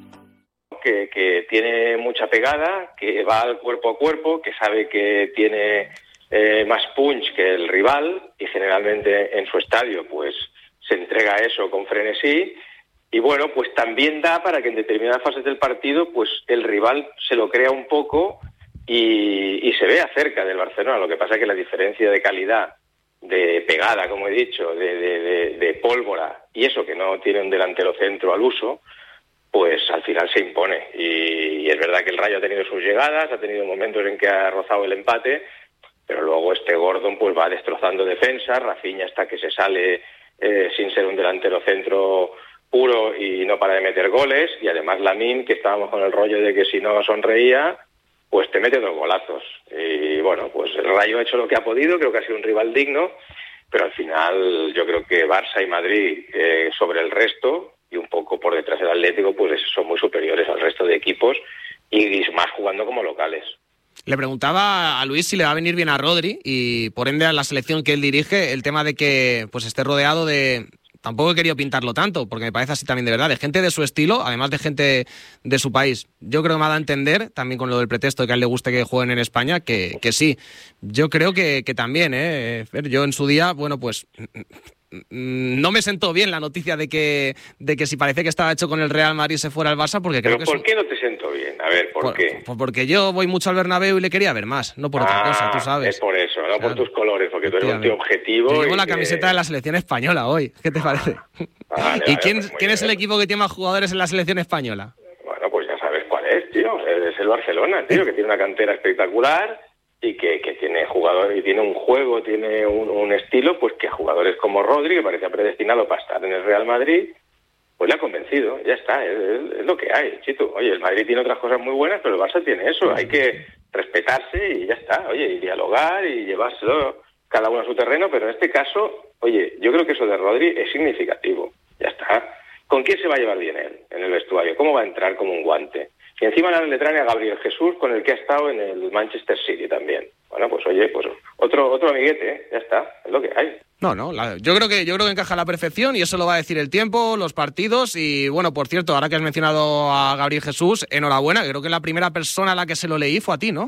[SPEAKER 27] Que tiene mucha pegada, que va al cuerpo a cuerpo, que sabe que tiene más punch que el rival y generalmente en su estadio pues se entrega a eso con frenesí y bueno, pues también da para que en determinadas fases del partido pues el rival se lo crea un poco y se vea cerca del Barcelona. Lo que pasa es que la diferencia de calidad, de pegada, como he dicho, de pólvora y eso que no tiene un delantero centro al uso, pues al final se impone. Y es verdad que el Rayo ha tenido sus llegadas, ha tenido momentos en que ha rozado el empate, pero luego este Gordon pues va destrozando defensa, Rafinha hasta que se sale sin ser un delantero centro puro y no para de meter goles, y además Lamine, que estábamos con el rollo de que si no sonreía, pues te mete 2 golazos. Y bueno, pues el Rayo ha hecho lo que ha podido, creo que ha sido un rival digno, pero al final yo creo que Barça y Madrid sobre el resto, y un poco por detrás del Atlético, pues son muy superiores al resto de equipos, y más jugando como locales.
[SPEAKER 1] Le preguntaba a Luis si le va a venir bien a Rodri y por ende a la selección que él dirige el tema de que pues esté rodeado de tampoco he querido pintarlo tanto, porque me parece así también de verdad, de gente de su estilo, además de gente de su país. Yo creo que me ha dado a entender, también con lo del pretexto de que a él le guste que jueguen en España, que sí. Yo creo que también, yo en su día, bueno, pues no me sentó bien la noticia de que si parece que estaba hecho con el Real Madrid se fuera al Barça, porque creo
[SPEAKER 27] ¿Pero por qué no te sentó bien? A ver, ¿por qué?
[SPEAKER 1] Pues porque yo voy mucho al Bernabéu y le quería ver más, no por otra cosa, tú sabes.
[SPEAKER 27] Es por eso, no por tus colores, porque tú eres un tío objetivo.
[SPEAKER 1] Yo llevo la camiseta de la selección española hoy, ¿qué te parece? ¿Y quién es el equipo que tiene más jugadores en la selección española?
[SPEAKER 27] Bueno, pues ya sabes cuál es, tío. Es el Barcelona, tío, que tiene una cantera espectacular y que tiene jugadores y tiene un juego, tiene un estilo, pues que a jugadores como Rodri, que parecía predestinado para estar en el Real Madrid, pues le ha convencido, ya está, es lo que hay, Chito. Oye, el Madrid tiene otras cosas muy buenas, pero el Barça tiene eso, hay que respetarse y ya está, oye, y dialogar y llevárselo cada uno a su terreno, pero en este caso, oye, yo creo que eso de Rodri es significativo, ya está. ¿Con quién se va a llevar bien él en el vestuario? ¿Cómo va a entrar como un guante? Y encima le traen a Gabriel Jesús, con el que ha estado en el Manchester City también. Bueno, pues oye, pues otro amiguete, ya está, es lo que hay.
[SPEAKER 1] Yo creo que encaja a la perfección y eso lo va a decir el tiempo, los partidos y bueno, por cierto, ahora que has mencionado a Gabriel Jesús, enhorabuena, creo que la primera persona a la que se lo leí fue a ti, ¿no?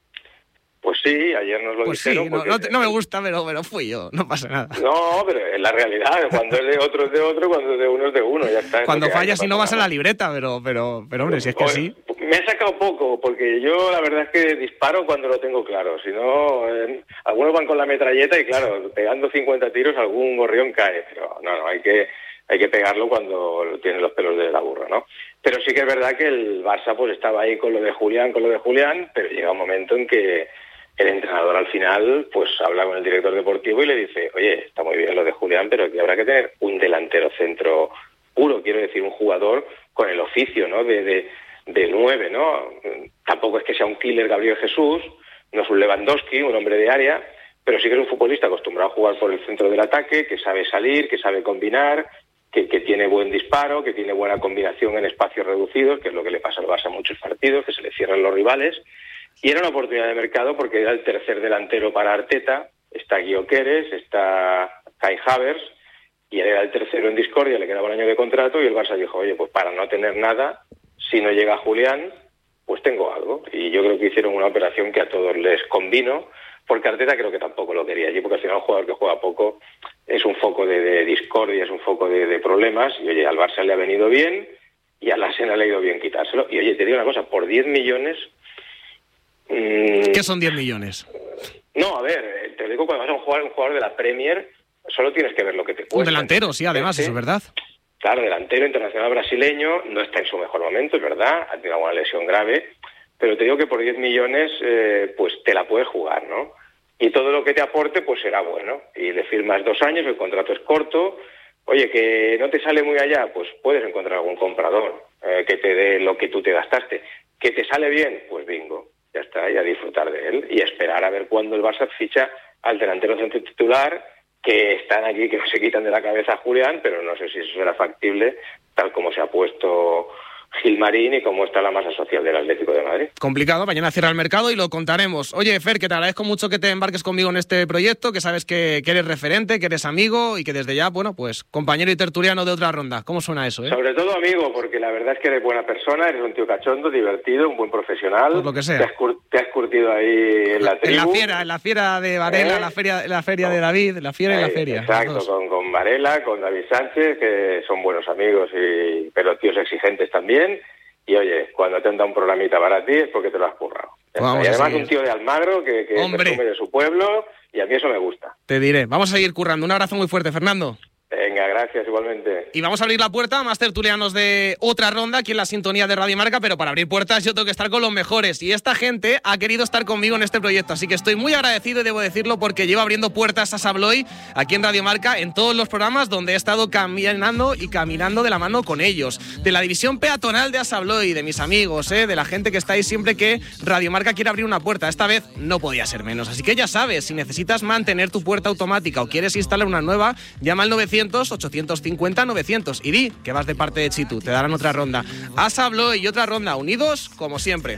[SPEAKER 27] Pues sí, ayer nos lo dijeron.
[SPEAKER 1] Sí, no me gusta, pero fui yo, no pasa nada.
[SPEAKER 27] No, pero es la realidad, cuando es de otro es de otro, cuando es de uno es de uno, ya está.
[SPEAKER 1] Cuando fallas y no vas a la libreta, pero hombre, si es que así...
[SPEAKER 27] Me ha sacado poco, porque yo la verdad es que disparo cuando lo tengo claro, si no, algunos van con la metralleta y claro, pegando 50 tiros algún gorrión cae, pero no, hay que pegarlo cuando tiene los pelos de la burra, ¿no? Pero sí que es verdad que el Barça pues estaba ahí con lo de Julián, pero llega un momento en que el entrenador al final pues habla con el director deportivo y le dice, oye, está muy bien lo de Julián, pero aquí habrá que tener un delantero centro puro, quiero decir, un jugador con el oficio, ¿no? De 9, ¿no? Tampoco es que sea un killer Gabriel Jesús, no es un Lewandowski, un hombre de área, pero sí que es un futbolista acostumbrado a jugar por el centro del ataque, que sabe salir, que sabe combinar, que tiene buen disparo, que tiene buena combinación en espacios reducidos, que es lo que le pasa al Barça en muchos partidos, que se le cierran los rivales. Y era una oportunidad de mercado porque era el tercer delantero para Arteta, está Gyökeres, está Kai Havertz, y él era el tercero en discordia, le quedaba un año de contrato, y el Barça dijo, oye, pues para no tener nada, si no llega Julián, pues tengo algo. Y yo creo que hicieron una operación que a todos les convino, porque Arteta creo que tampoco lo quería allí, porque al final un jugador que juega poco es un foco de discordia, es un foco de problemas, y oye, al Barça le ha venido bien, y al Arsenal le ha ido bien quitárselo. Y oye, te digo una cosa, por 10 millones...
[SPEAKER 1] ¿Qué son 10 millones?
[SPEAKER 27] No, a ver, te digo, cuando vas a un jugador de la Premier, solo tienes que ver lo que te cuesta.
[SPEAKER 1] Un delantero, sí, además, eso es verdad.
[SPEAKER 27] Claro, delantero internacional brasileño, no está en su mejor momento, es verdad, ha tenido alguna lesión grave, pero te digo que por 10 millones pues te la puedes jugar, ¿no? Y todo lo que te aporte pues será bueno. Y le firmas 2 años, el contrato es corto. Oye, que no te sale muy allá, pues puedes encontrar algún comprador que te dé lo que tú te gastaste. ¿Que te sale bien? Pues bingo, ya está, y a disfrutar de él. Y esperar a ver cuándo el Barça ficha al delantero centro titular, que están aquí, que no se quitan de la cabeza a Julián, pero no sé si eso será factible, tal como se ha puesto Gilmarín y cómo está la masa social del Atlético de Madrid.
[SPEAKER 1] Complicado, mañana cierra el mercado y lo contaremos. Oye, Fer, que te agradezco mucho que te embarques conmigo en este proyecto, que sabes que eres referente, que eres amigo y que desde ya, bueno, pues compañero y tertuliano de otra ronda. ¿Cómo suena eso,
[SPEAKER 27] Sobre todo amigo, porque la verdad es que eres buena persona, eres un tío cachondo, divertido, un buen profesional.
[SPEAKER 1] Pues lo que sea.
[SPEAKER 27] Te has curtido ahí en la tribu.
[SPEAKER 1] En la fiera de Varela, la feria de David, la fiera y la feria.
[SPEAKER 27] Exacto, con Varela, con David Sánchez, que son buenos amigos, pero tíos exigentes también. Y oye, cuando te han dado un programita para ti es porque te lo has currado. Y además un tío de Almagro que presume de su pueblo, y a mí eso me gusta.
[SPEAKER 1] Te diré. Vamos a seguir currando. Un abrazo muy fuerte, Fernando.
[SPEAKER 27] Venga, gracias, igualmente.
[SPEAKER 1] Y vamos a abrir la puerta a más tertulianos de otra ronda aquí en la sintonía de Radio Marca, pero para abrir puertas yo tengo que estar con los mejores y esta gente ha querido estar conmigo en este proyecto, así que estoy muy agradecido y debo decirlo porque llevo abriendo puertas a Sabloy aquí en Radio Marca en todos los programas donde he estado caminando de la mano con ellos, de la división peatonal de Asabloy, de mis amigos, de la gente que está ahí siempre que Radio Marca quiere abrir una puerta. Esta vez no podía ser menos, así que ya sabes, si necesitas mantener tu puerta automática o quieres instalar una nueva, llama al 900 850-900 y di que vas de parte de Chitu, te darán otra ronda. Asa Abloy y otra ronda, unidos como siempre.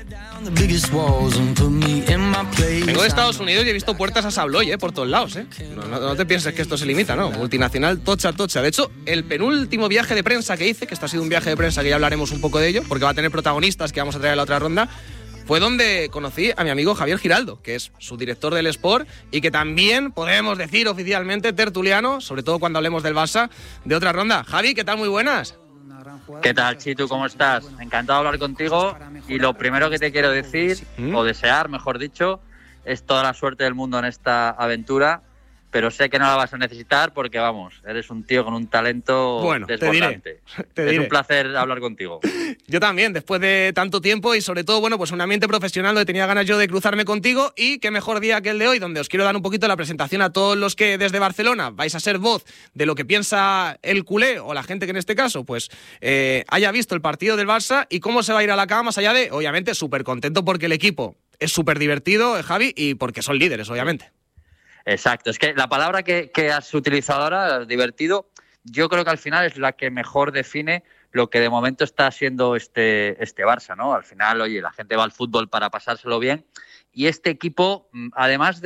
[SPEAKER 1] Vengo de Estados Unidos y he visto puertas Asa Abloy, por todos lados, No te pienses que esto se limita, ¿no? Multinacional tocha. De hecho, el penúltimo viaje de prensa que hice, que esto ha sido un viaje de prensa que ya hablaremos un poco de ello, porque va a tener protagonistas que vamos a traer en la otra ronda, fue donde conocí a mi amigo Javier Giraldo, que es su director del Sport y que también podemos decir oficialmente tertuliano, sobre todo cuando hablemos del Barça, de otra ronda. Javi, ¿qué tal? Muy buenas.
[SPEAKER 2] ¿Qué tal, Chitu? ¿Cómo estás? Encantado de hablar contigo y lo primero que te quiero decir, o desear, mejor dicho, es toda la suerte del mundo en esta aventura, pero sé que no la vas a necesitar porque, vamos, eres un tío con un talento desbordante. Te diré. Es un placer hablar contigo.
[SPEAKER 1] Yo también, después de tanto tiempo y sobre todo, pues un ambiente profesional donde tenía ganas yo de cruzarme contigo y qué mejor día que el de hoy, donde os quiero dar un poquito la presentación a todos los que desde Barcelona vais a ser voz de lo que piensa el culé o la gente que en este caso, pues, haya visto el partido del Barça y cómo se va a ir a la cama más allá de, obviamente, súper contento porque el equipo es súper divertido, Javi, y porque son líderes, obviamente.
[SPEAKER 2] Exacto, es que la palabra que has utilizado ahora, divertido, yo creo que al final es la que mejor define lo que de momento está siendo este Barça, ¿no? Al final, oye, la gente va al fútbol para pasárselo bien y este equipo, además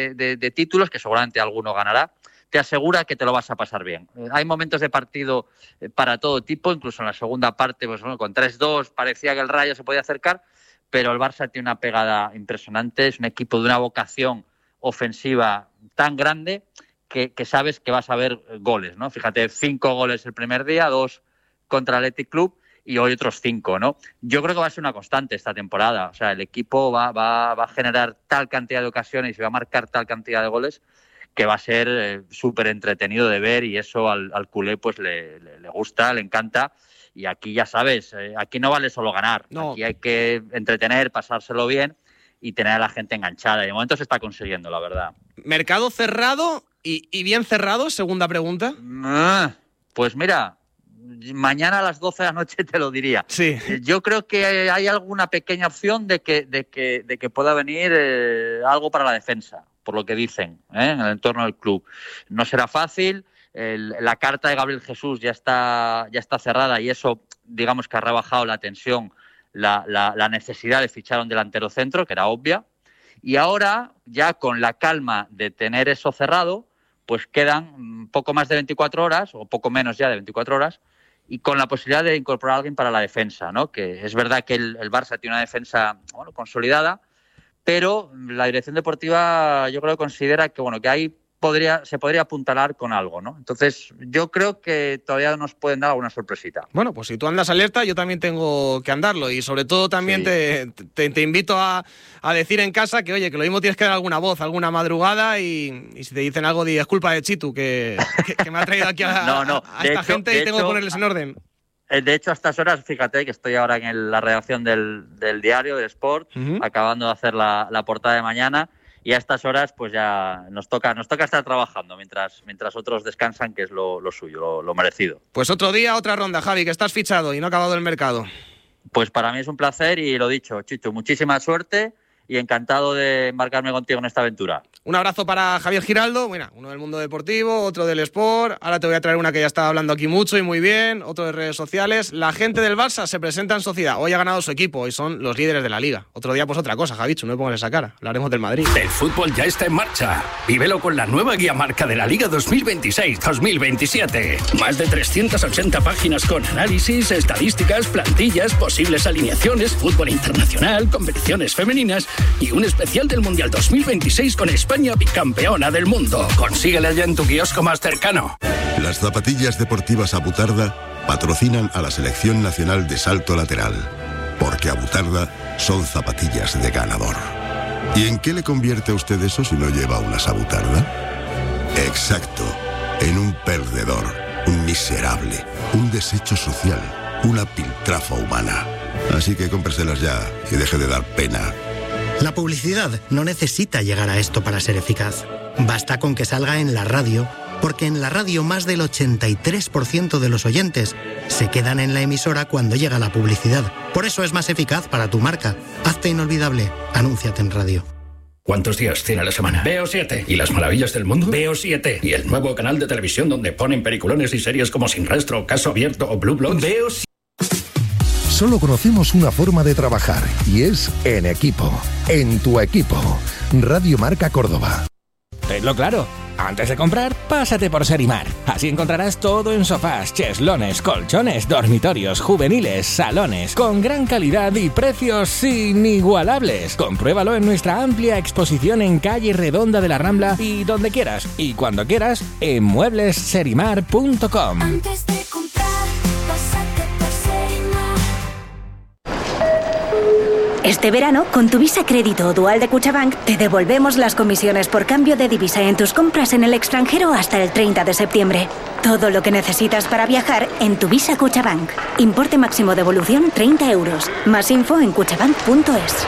[SPEAKER 2] de títulos, que seguramente alguno ganará, te asegura que te lo vas a pasar bien. Hay momentos de partido para todo tipo, incluso en la segunda parte, pues bueno, con 3-2 parecía que el Rayo se podía acercar, pero el Barça tiene una pegada impresionante, es un equipo de una vocación ofensiva tan grande que sabes que vas a ver goles, ¿no? Fíjate, 5 goles el primer día, 2 contra el Athletic Club y hoy otros 5, ¿no? Yo creo que va a ser una constante esta temporada. O sea, el equipo va a generar tal cantidad de ocasiones y va a marcar tal cantidad de goles que va a ser súper entretenido de ver y eso al culé pues le gusta, le encanta. Y aquí ya sabes, aquí no vale solo ganar. No. Aquí hay que entretener, pasárselo bien y tener a la gente enganchada. Y de momento se está consiguiendo, la verdad.
[SPEAKER 1] ¿Mercado cerrado y bien cerrado? Segunda pregunta.
[SPEAKER 2] Pues mira, mañana a las 12 de la noche te lo diría.
[SPEAKER 1] Sí.
[SPEAKER 2] Yo creo que hay alguna pequeña opción de que pueda venir algo para la defensa, por lo que dicen, en el entorno del club. No será fácil. La carta de Gabriel Jesús ya está cerrada y eso, digamos que ha rebajado la tensión, la necesidad de fichar un delantero centro, que era obvia, y ahora, ya con la calma de tener eso cerrado, pues quedan poco más de 24 horas, o poco menos ya de 24 horas, y con la posibilidad de incorporar a alguien para la defensa, ¿no? Que es verdad que el Barça tiene una defensa consolidada, pero la dirección deportiva yo creo que considera que ahí se podría apuntalar con algo, ¿no? Entonces, yo creo que todavía nos pueden dar alguna sorpresita.
[SPEAKER 1] Bueno, pues si tú andas alerta, yo también tengo que andarlo. Y sobre todo también te invito a decir en casa que, oye, que lo mismo tienes que dar alguna voz, alguna madrugada y si te dicen algo, di, es culpa de Chitu, que me ha traído aquí a esta gente y tengo que ponerles en orden.
[SPEAKER 2] De hecho, a estas horas, fíjate que estoy ahora en la redacción del diario, del Sport, acabando de hacer la portada de mañana. Y a estas horas pues ya nos toca estar trabajando mientras otros descansan, que es lo suyo, lo merecido.
[SPEAKER 1] Pues otro día, otra ronda, Javi, que estás fichado y no ha acabado el mercado.
[SPEAKER 2] Pues para mí es un placer y lo dicho, Chicho, muchísima suerte y encantado de embarcarme contigo en esta aventura.
[SPEAKER 1] Un abrazo para Javier Giraldo, bueno, uno del mundo deportivo, otro del Sport. Ahora te voy a traer una que ya está hablando aquí mucho y muy bien, otro de redes sociales. La gente del Barça se presenta en sociedad. Hoy ha ganado su equipo, hoy son los líderes de la Liga. Otro día pues otra cosa, Javichu, no me pongas esa cara. Hablaremos del Madrid.
[SPEAKER 3] El fútbol ya está en marcha. Vívelo con la nueva guía marca de la Liga 2026-2027. Más de 380 páginas con análisis, estadísticas, plantillas, posibles alineaciones, fútbol internacional, competiciones femeninas y un especial del Mundial 2026 con España bicampeona del mundo. Consíguela ya en tu kiosco más cercano.
[SPEAKER 4] Las zapatillas deportivas Abutarda patrocinan a la Selección Nacional de Salto Lateral, porque Abutarda son zapatillas de ganador. ¿Y en qué le convierte a usted eso si no lleva unas Abutarda? Exacto, en un perdedor, un miserable, un desecho social, una piltrafa humana. Así que cómpreselas ya y deje de dar pena.
[SPEAKER 10] La publicidad no necesita llegar a esto para ser eficaz. Basta con que salga en la radio, porque en la radio más del 83% de los oyentes se quedan en la emisora cuando llega la publicidad. Por eso es más eficaz para tu marca. Hazte inolvidable. Anúnciate en radio.
[SPEAKER 3] ¿Cuántos días tiene la semana? Veo 7. ¿Y las maravillas del mundo? Veo 7. ¿Y el nuevo canal de televisión donde ponen peliculones y series como Sin Rastro, Caso Abierto o Blue Bloods? Veo 7.
[SPEAKER 17] Solo conocemos una forma de trabajar y es en equipo. En tu equipo. Radio Marca Córdoba.
[SPEAKER 5] Tenlo claro. Antes de comprar, pásate por Serimar. Así encontrarás todo en sofás, cheslones, colchones, dormitorios, juveniles, salones, con gran calidad y precios inigualables. Compruébalo en nuestra amplia exposición en calle Redonda de la Rambla y donde quieras y cuando quieras en mueblesserimar.com.
[SPEAKER 6] Antes de comprar, pásate por Serimar.
[SPEAKER 7] Este verano, con tu Visa Crédito o Dual de Cuchabank, te devolvemos las comisiones por cambio de divisa en tus compras en el extranjero hasta el 30 de septiembre. Todo lo que necesitas para viajar en tu Visa Cuchabank. Importe máximo devolución 30 euros. Más info en cuchabank.es.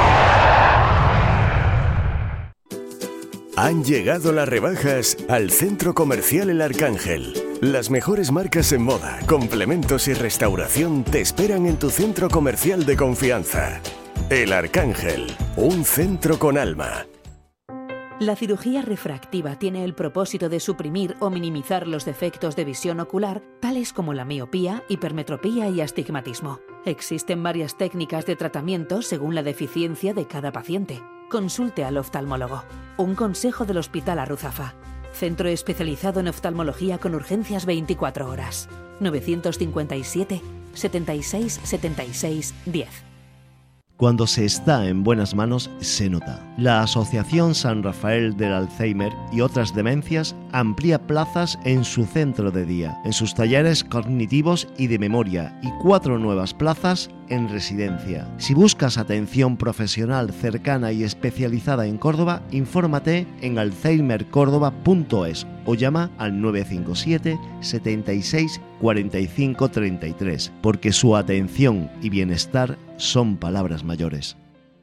[SPEAKER 8] Han llegado las rebajas al Centro Comercial El Arcángel. Las mejores marcas en moda, complementos y restauración te esperan en tu centro comercial de confianza. El Arcángel, un centro con alma.
[SPEAKER 9] La cirugía refractiva tiene el propósito de suprimir o minimizar los defectos de visión ocular, tales como la miopía, hipermetropía y astigmatismo. Existen varias técnicas de tratamiento según la deficiencia de cada paciente. Consulte al oftalmólogo. Un consejo del Hospital Arruzafa. Centro especializado en oftalmología con urgencias 24 horas. 957 76 76 10.
[SPEAKER 20] Cuando se está en buenas manos, se nota. La Asociación San Rafael del Alzheimer y otras demencias amplía plazas en su centro de día, en sus talleres cognitivos y de memoria, y 4 nuevas plazas en residencia. Si buscas atención profesional cercana y especializada en Córdoba, infórmate en alzheimercordoba.es o llama al 957 76 45 33, porque su atención y bienestar son palabras mayores.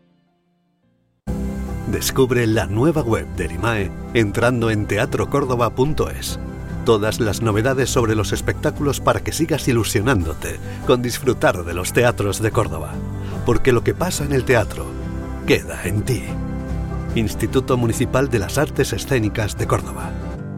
[SPEAKER 21] Descubre la nueva web del IMAE entrando en teatrocórdoba.es. Todas las novedades sobre los espectáculos para que sigas ilusionándote con disfrutar de los teatros de Córdoba. Porque lo que pasa en el teatro queda en ti. Instituto Municipal de las Artes Escénicas de Córdoba.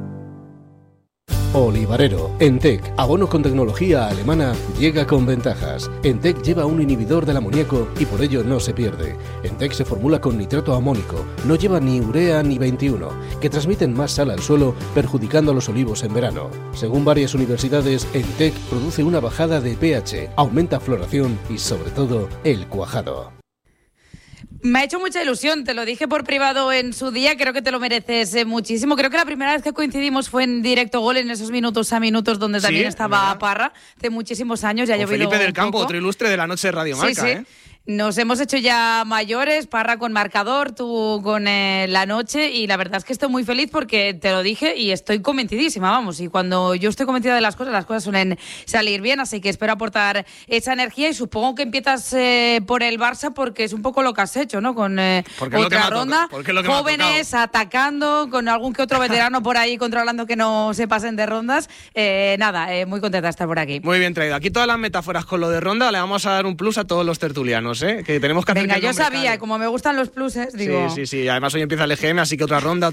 [SPEAKER 11] Olivarero. Entec, abono con tecnología alemana, llega con ventajas. Entec lleva un inhibidor del amoníaco y por ello no se pierde. Entec se formula con nitrato amónico, no lleva ni urea ni 21, que transmiten más sal al suelo, perjudicando a los olivos en verano. Según varias universidades, Entec produce una bajada de pH, aumenta floración y sobre todo el cuajado.
[SPEAKER 12] Me ha hecho mucha ilusión, te lo dije por privado en su día, creo que te lo mereces muchísimo. Creo que la primera vez que coincidimos fue en Directo Gol, en esos minutos a minutos donde también estaba ¿verdad? Parra, hace muchísimos años. Ya
[SPEAKER 1] con Felipe del Campo, otro ilustre de la noche de Radio Marca. Sí.
[SPEAKER 12] Nos hemos hecho ya mayores, Parra con marcador, tú con la noche, y la verdad es que estoy muy feliz porque te lo dije y estoy convencidísima, vamos, y cuando yo estoy convencida de las cosas suelen salir bien, así que espero aportar esa energía y supongo que empiezas por el Barça porque es un poco lo que has hecho, ¿no? Con otra ronda, jóvenes atacando, con algún que otro veterano por ahí controlando que no se pasen de rondas, muy contenta de estar por aquí.
[SPEAKER 1] Muy bien traído, aquí todas las metáforas con lo de ronda le vamos a dar un plus a todos los tertulianos. Que tenemos que hacer.
[SPEAKER 12] Venga, yo sabía, como me gustan los pluses, digo.
[SPEAKER 1] Sí. Además hoy empieza el EGM, así que otra ronda.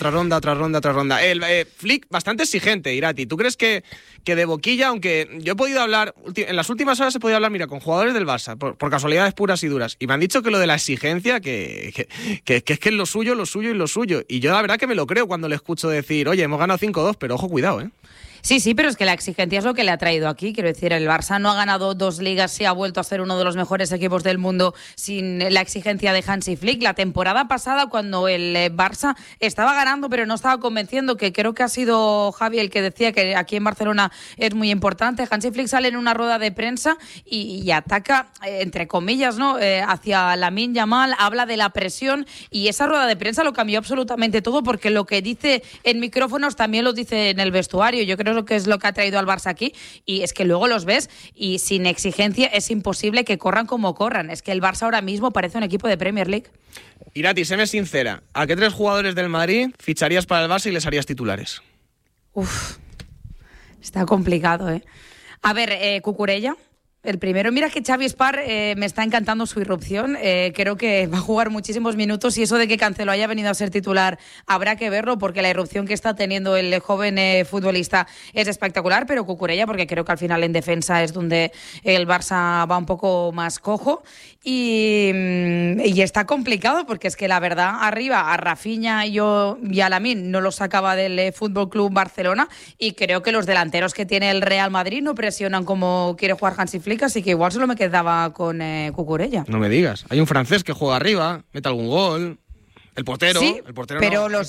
[SPEAKER 1] Flick, bastante exigente, Irati. ¿Tú crees que de boquilla, aunque yo he podido hablar, en las últimas horas he podido hablar, mira, con jugadores del Barça, por casualidades puras y duras, y me han dicho que lo de la exigencia, que es que es lo suyo. Y yo la verdad que me lo creo cuando le escucho decir, oye, hemos ganado 5-2, pero ojo, cuidado,
[SPEAKER 12] Sí, pero es que la exigencia es lo que le ha traído aquí. Quiero decir, el Barça no ha ganado 2 ligas, se ha vuelto a ser uno de los mejores equipos del mundo sin la exigencia de Hansi Flick. La temporada pasada, cuando el Barça estaba ganando, pero no estaba convenciendo, que creo que ha sido Javi el que decía que aquí en Barcelona es muy importante. Hansi Flick sale en una rueda de prensa y ataca, entre comillas, ¿no? Hacia Lamine Yamal, habla de la presión, y esa rueda de prensa lo cambió absolutamente todo, porque lo que dice en micrófonos también lo dice en el vestuario. Yo creo que es lo que ha traído al Barça aquí, y es que luego los ves y sin exigencia es imposible que corran como corran. Es que el Barça ahora mismo parece un equipo de Premier League.
[SPEAKER 1] Irati, séme sincera, ¿a qué 3 jugadores del Madrid ficharías para el Barça y les harías titulares?
[SPEAKER 12] Está complicado, A ver, Cucurella. El primero, mira que Xavi Espar me está encantando su irrupción. Creo que va a jugar muchísimos minutos y eso de que Cancelo haya venido a ser titular habrá que verlo porque la irrupción que está teniendo el joven futbolista es espectacular, pero Cucurella, porque creo que al final en defensa es donde el Barça va un poco más cojo y está complicado porque es que la verdad arriba a Rafinha y a Lamine no lo sacaba del Fútbol Club Barcelona y creo que los delanteros que tiene el Real Madrid no presionan como quiere jugar Hansi Flick, así que igual solo me quedaba con Cucurella.
[SPEAKER 1] No me digas, hay un francés que juega arriba, mete algún gol. El portero,
[SPEAKER 12] sí, pero
[SPEAKER 1] no,
[SPEAKER 12] los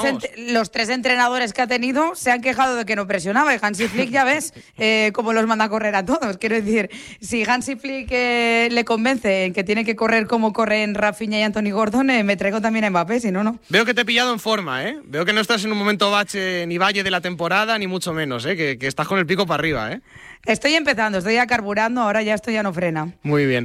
[SPEAKER 12] tres entrenadores que ha tenido se han quejado de que no presionaba y Hansi Flick ya ves cómo los manda a correr a todos. Quiero decir, si Hansi Flick le convence en que tiene que correr como corren Rafinha y Anthony Gordon, me traigo también a Mbappé, si no, no.
[SPEAKER 1] Veo que te he pillado en forma, ¿eh? Veo que no estás en un momento bache ni valle de la temporada, ni mucho menos, ¿eh? Que estás con el pico para arriba, ¿eh?
[SPEAKER 12] Estoy empezando, estoy ya carburando, ahora ya esto ya no frena.
[SPEAKER 1] Muy bien.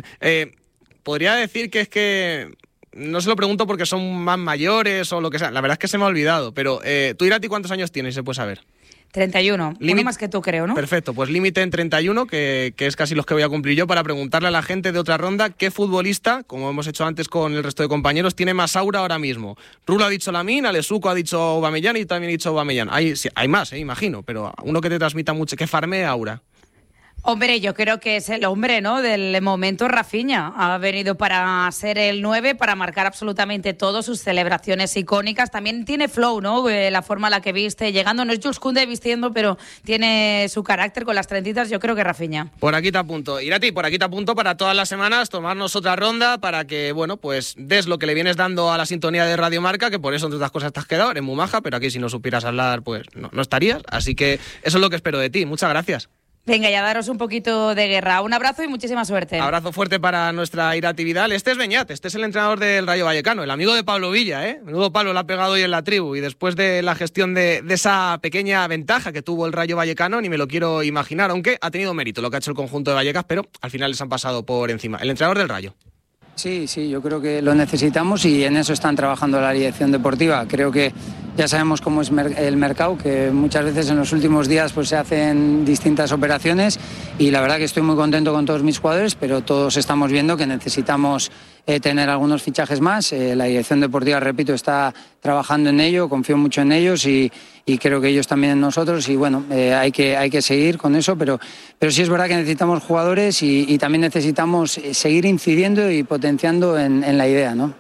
[SPEAKER 1] Podría decir que es que... No se lo pregunto porque son más mayores o lo que sea. La verdad es que se me ha olvidado. Pero tú, Irati, ¿cuántos años tienes? Se puede saber.
[SPEAKER 12] 31. Uno más que tú, creo, ¿no?
[SPEAKER 1] Perfecto. Pues límite en 31, que es casi los que voy a cumplir yo, para preguntarle a la gente de otra ronda qué futbolista, como hemos hecho antes con el resto de compañeros, tiene más aura ahora mismo. Rulo ha dicho Lamine, Alesuco ha dicho Aubameyang y también ha dicho Aubameyang. Hay más, imagino, pero uno que te transmita mucho, que farmee aura.
[SPEAKER 12] Hombre, yo creo que es el hombre, ¿no?, del momento. Rafinha ha venido para ser el 9, para marcar absolutamente todo, sus celebraciones icónicas. También tiene flow, ¿no?, la forma en la que viste, llegando, no es Jules Koundé vistiendo, pero tiene su carácter con las trentitas, yo creo que Rafinha.
[SPEAKER 1] Por aquí te apunto. Irati, por aquí te apunto para todas las semanas tomarnos otra ronda para que, bueno, pues des lo que le vienes dando a la sintonía de Radio Marca, que por eso, entre otras cosas, te has quedado, eres muy maja, pero aquí si no supieras hablar, pues no estarías. Así que eso es lo que espero de ti. Muchas gracias.
[SPEAKER 12] Venga, ya daros un poquito de guerra. Un abrazo y muchísima suerte.
[SPEAKER 1] Abrazo fuerte para nuestra Irati Vidal. Este es Beñat, este es el entrenador del Rayo Vallecano, el amigo de Pablo Villa, ¿eh? Menudo palo le ha pegado hoy en la tribu. Y después de la gestión de esa pequeña ventaja que tuvo el Rayo Vallecano, ni me lo quiero imaginar, aunque ha tenido mérito lo que ha hecho el conjunto de Vallecas, pero al final les han pasado por encima. El entrenador del Rayo.
[SPEAKER 13] Sí, yo creo que lo necesitamos y en eso están trabajando la dirección deportiva. Creo que ya sabemos cómo es el mercado, que muchas veces en los últimos días pues se hacen distintas operaciones y la verdad que estoy muy contento con todos mis jugadores, pero todos estamos viendo que necesitamos tener algunos fichajes más. La dirección deportiva, repito, está trabajando en ello, confío mucho en ellos y creo que ellos también en nosotros y bueno, hay que seguir con eso, pero sí es verdad que necesitamos jugadores y también necesitamos seguir incidiendo y potenciando en la idea, ¿no?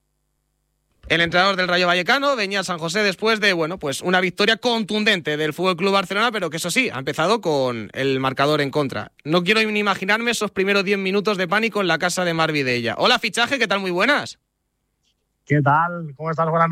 [SPEAKER 1] El entrenador del Rayo Vallecano, Beñat San José, después de, bueno, pues una victoria contundente del Fútbol Club Barcelona, pero que eso sí, ha empezado con el marcador en contra. No quiero ni imaginarme esos primeros 10 minutos de pánico en la casa de Mar Vidella. Hola, fichaje, ¿qué tal? Muy buenas.
[SPEAKER 14] ¿Qué tal? ¿Cómo estás? Buenas noches.